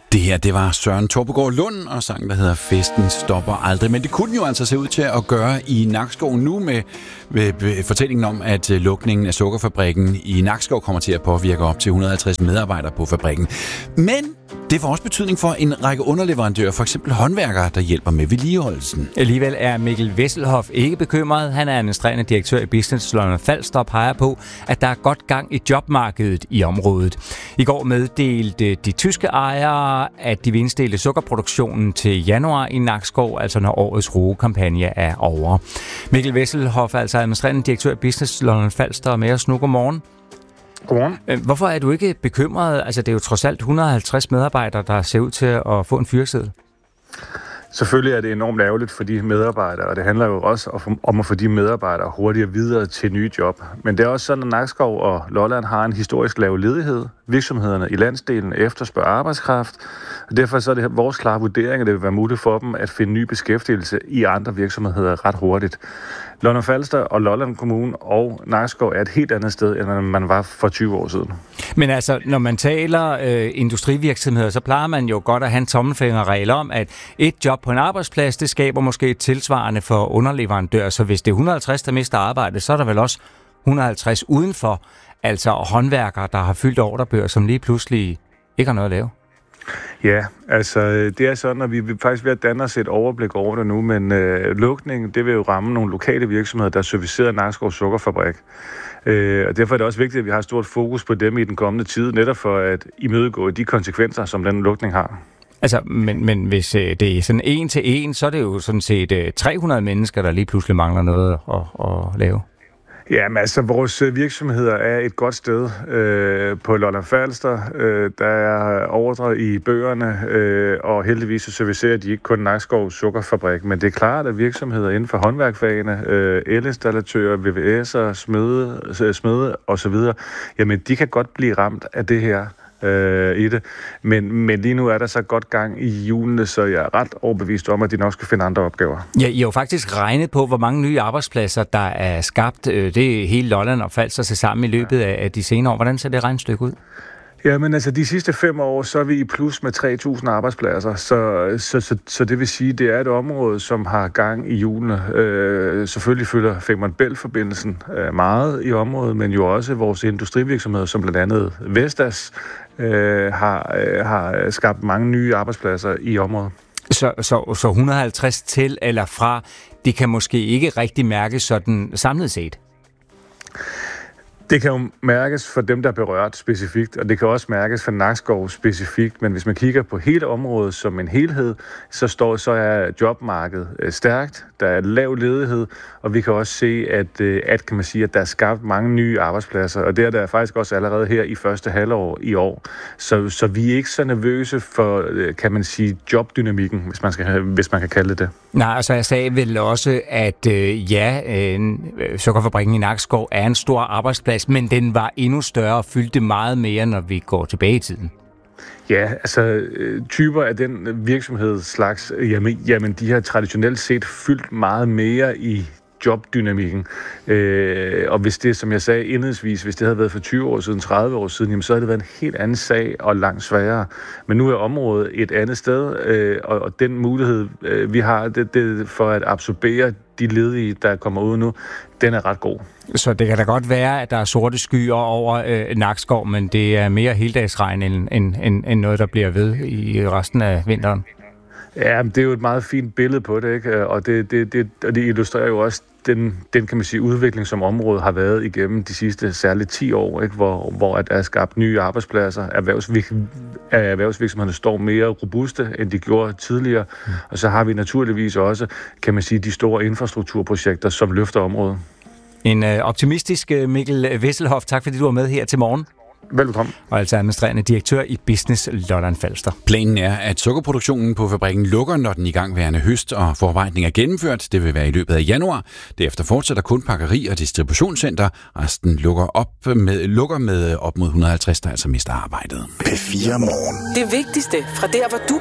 Det her, det var Søren Torpegaard Lund og sangen, der hedder Festen stopper aldrig. Men det kunne jo altså se ud til at gøre i Nakskov nu med fortællingen om, at lukningen af sukkerfabrikken i Nakskov kommer til at påvirke op til 150 medarbejdere på fabrikken. Men det får også betydning for en række underleverandører, for eksempel håndværkere, der hjælper med vedligeholdelsen. Alligevel er Mikkel Wesselhoff ikke bekymret. Han er administrerende direktør i Business Lolland-Falster og peger på, at der er godt gang i jobmarkedet i området. I går meddelte de tyske ejere, at de vil indstille sukkerproduktionen til januar i Nakskov, altså når årets rugekampagne er over. Mikkel Wesselhoff er altså administrerende direktør i Business Lolland-Falster med os nu. Godmorgen. Godmorgen. Hvorfor er du ikke bekymret? Altså, det er jo trods alt 150 medarbejdere, der ser ud til at få en fyreseddel. Selvfølgelig er det enormt ærgerligt for de medarbejdere, og det handler jo også om at få de medarbejdere hurtigere videre til nye job. Men det er også sådan, at Nakskov og Lolland har en historisk lav ledighed. Virksomhederne i landsdelen efterspørger arbejdskraft, og derfor så er det vores klare vurdering, at det vil være muligt for dem at finde ny beskæftigelse i andre virksomheder ret hurtigt. Lolland-Falster og Lolland Kommune og Nakskov er et helt andet sted, end man var for 20 år siden. Men altså, når man taler industrivirksomheder, så plejer man jo godt at have en tommelfingerregel om, at et job på en arbejdsplads, det skaber måske et tilsvarende for underleverandører. Så hvis det er 150, der mister arbejde, så er der vel også 150 udenfor, altså håndværkere, der har fyldt ordrebøger, som lige pludselig ikke har noget at lave. Ja, altså det er sådan, at vi er faktisk ved at danne os et overblik over det nu, men lukningen, det vil jo ramme nogle lokale virksomheder, der servicerer Nakskov Sukkerfabrik. Og derfor er det også vigtigt, at vi har et stort fokus på dem i den kommende tid, netop for at imødegå de konsekvenser, som den lukning har. Altså, men hvis det er sådan en til en, så er det jo sådan set 300 mennesker, der lige pludselig mangler noget at lave. Ja, men altså, vores virksomheder er et godt sted på Lolland-Falster. Der er ordre i bøgerne, og heldigvis så servicerer de ikke kun Nakskov Sukkerfabrik, men det er klart, at virksomheder inden for håndværkfagene, elinstallatører, VVS'er, smede osv., jamen de kan godt blive ramt af det her i det. Men lige nu er der så godt gang i hjulene, så jeg er ret overbevist om, at de nok skal finde andre opgaver. Ja, I har jo faktisk regnet på, hvor mange nye arbejdspladser, der er skabt. Det er hele Lolland og Falster sig sammen i løbet af de senere år. Hvordan ser det regnestykke ud? Ja, men altså de sidste 5 år, så er vi i plus med 3.000 arbejdspladser, så det vil sige, det er et område, som har gang i hjulene. Selvfølgelig følger Femern Bælt-forbindelsen meget i området, men jo også vores industrivirksomheder, som blandt andet Vestas, har skabt mange nye arbejdspladser i området. Så 150 til eller fra, det kan måske ikke rigtig mærkes sådan samlet set? Det kan jo mærkes for dem, der er berørt specifikt, og det kan også mærkes for Nakskov specifikt, men hvis man kigger på hele området som en helhed, så er jobmarkedet stærkt, der er lav ledighed, og vi kan også se, at kan man sige, at der er skabt mange nye arbejdspladser, og det er der faktisk også allerede her i første halvår i år. Så vi er ikke så nervøse for, kan man sige, jobdynamikken, hvis man kan kalde det. Nej, altså jeg sagde vel også, at sukkerfabrikken i Nakskov er en stor arbejdsplads, men den var endnu større og fyldte meget mere, når vi går tilbage i tiden. Ja, altså typer af den virksomhedsslags, jamen de har traditionelt set fyldt meget mere i jobdynamikken. Og hvis det, som jeg sagde indledningsvis, hvis det havde været for 20 år siden, 30 år siden, jamen, så havde det været en helt anden sag og langt sværere. Men nu er området et andet sted, og den mulighed, vi har det for at absorbere de ledige, der kommer ud nu, den er ret god. Så det kan da godt være, at der er sorte skyer over Nakskov, men det er mere heldagsregn end noget, der bliver ved i resten af vinteren. Ja, det er jo et meget fint billede på det, ikke? Og det illustrerer jo også den kan man sige, udvikling, som området har været igennem de sidste særligt 10 år, ikke? Hvor der er skabt nye arbejdspladser. Erhvervsvirksomhederne står mere robuste, end de gjorde tidligere. Og så har vi naturligvis også, kan man sige, de store infrastrukturprojekter, som løfter området. En optimistisk Mikkel Wesselhoff. Tak fordi du var med her til morgen. Velkommen. Og altså administrerende direktør i Business Lolland-Falster. Planen er, at sukkerproduktionen på fabrikken lukker, når den igangværende høst og forarbejdning er gennemført. Det vil være i løbet af januar. Derefter fortsætter kun pakkeri og distributionscenter. Resten lukker med op mod 150, der altså mister arbejdet. P4 Morgen. Det vigtigste fra der, hvor du